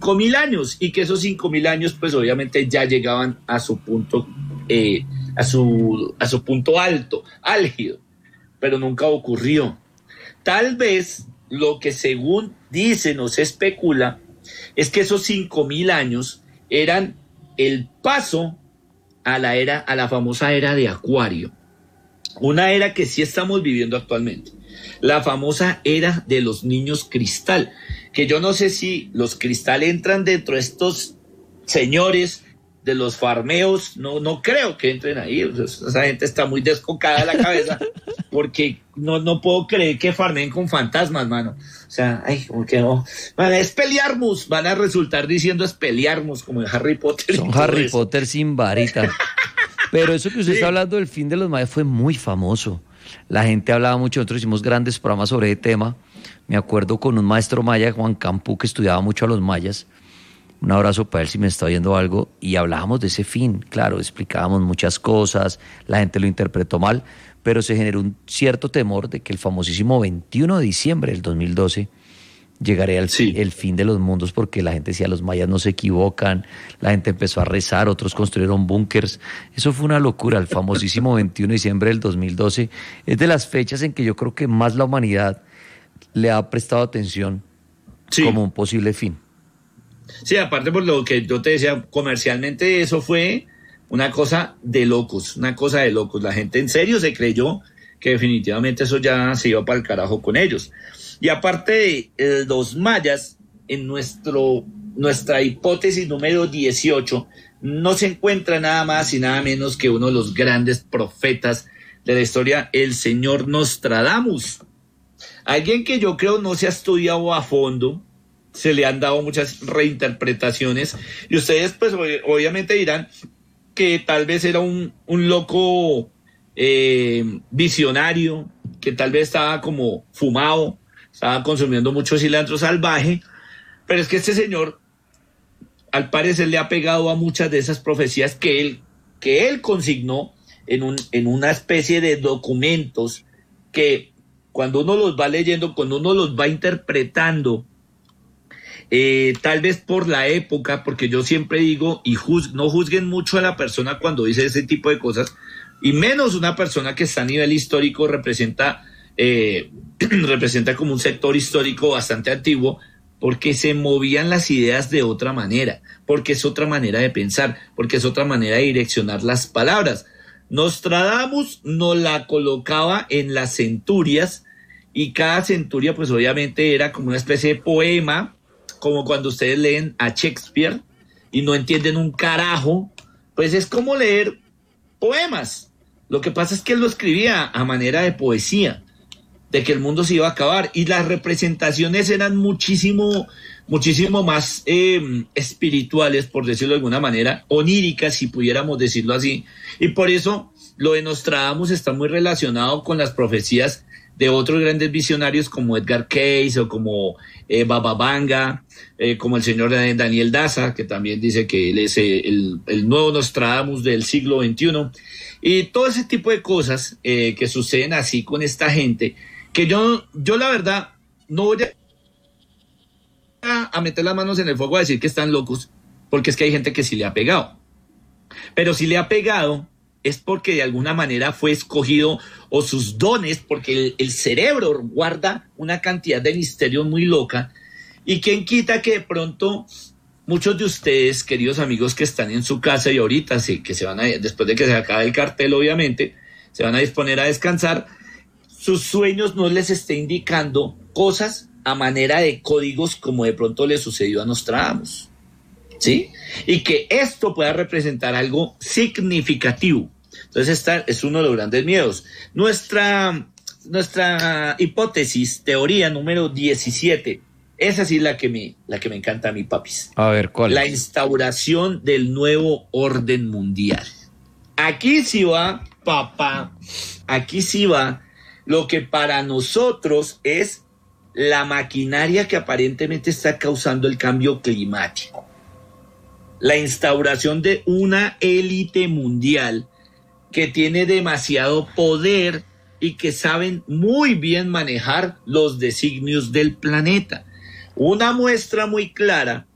5.000 años, y que esos 5.000 años pues obviamente ya llegaban a su punto, a su punto alto, álgido, pero nunca ocurrió. Tal vez lo que según dicen o se especula es que esos 5.000 años eran el paso a la famosa era de Acuario, una era que sí estamos viviendo actualmente, la famosa era de los niños cristal, que yo no sé si los cristal entran dentro de estos señores de los farmeos, no creo que entren ahí, esa gente está muy descocada de la cabeza, porque no puedo creer que farmeen con fantasmas, mano. O sea, ay, como que no. Es Pelearmus, van a resultar diciendo es Pelearmus, como en Harry Potter. Son Harry Potter sin varita. Pero eso que usted está hablando del fin de los mayas fue muy famoso. La gente hablaba mucho, nosotros hicimos grandes programas sobre ese tema. Me acuerdo con un maestro maya, Juan Campu, que estudiaba mucho a los mayas. Un abrazo para él si me está oyendo algo. Y hablábamos de ese fin, claro, explicábamos muchas cosas, la gente lo interpretó mal, pero se generó un cierto temor de que el famosísimo 21 de diciembre del 2012 llegaría el fin de los mundos, porque la gente decía, los mayas no se equivocan, la gente empezó a rezar, otros construyeron búnkers. Eso fue una locura. El famosísimo 21 de diciembre del 2012 es de las fechas en que yo creo que más la humanidad le ha prestado atención como un posible fin. Sí, aparte por lo que yo te decía, comercialmente eso fue una cosa de locos, La gente en serio se creyó que definitivamente eso ya se iba para el carajo con ellos. Y aparte de los mayas, en nuestra hipótesis número 18, no se encuentra nada más y nada menos que uno de los grandes profetas de la historia, el señor Nostradamus. Alguien que yo creo no se ha estudiado a fondo, se le han dado muchas reinterpretaciones, y ustedes pues obviamente dirán que tal vez era un loco visionario, que tal vez estaba como fumado, estaba consumiendo mucho cilantro salvaje, pero es que este señor al parecer le ha pegado a muchas de esas profecías que él consignó en una especie de documentos que cuando uno los va leyendo, cuando uno los va interpretando, tal vez por la época, porque yo siempre digo, no juzguen mucho a la persona cuando dice ese tipo de cosas, y menos una persona que está a nivel histórico, representa como un sector histórico bastante antiguo, porque se movían las ideas de otra manera, porque es otra manera de pensar, porque es otra manera de direccionar las palabras. Nostradamus nos la colocaba en las centurias, y cada centuria pues obviamente era como una especie de poema, como cuando ustedes leen a Shakespeare y no entienden un carajo, pues es como leer poemas. Lo que pasa es que él lo escribía a manera de poesía, de que el mundo se iba a acabar, y las representaciones eran muchísimo más espirituales, por decirlo de alguna manera, oníricas, si pudiéramos decirlo así, y por eso lo de Nostradamus está muy relacionado con las profecías de otros grandes visionarios como Edgar Cayce o como Baba Vanga, como el señor Daniel Daza, que también dice que él es el nuevo Nostradamus del siglo XXI, y todo ese tipo de cosas que suceden así con esta gente, que yo la verdad no voy a meter las manos en el fuego a decir que están locos, porque es que hay gente que sí le ha pegado, pero si le ha pegado es porque de alguna manera fue escogido, o sus dones, porque el cerebro guarda una cantidad de misterios muy loca, y quién quita que de pronto muchos de ustedes, queridos amigos que están en su casa y ahorita que se van a, después de que se acabe el cartel obviamente, se van a disponer a descansar, sus sueños no les esté indicando cosas a manera de códigos como de pronto le sucedió a Nostradamus, ¿sí? Y que esto pueda representar algo significativo. Entonces esta es uno de los grandes miedos. Nuestra hipótesis, teoría número 17, esa sí es la que me encanta a mí, papis. A ver, ¿cuál? La instauración del nuevo orden mundial. Aquí sí va, papá, aquí sí va lo que para nosotros es la maquinaria que aparentemente está causando el cambio climático. La instauración de una élite mundial que tiene demasiado poder y que saben muy bien manejar los designios del planeta. Una muestra muy clara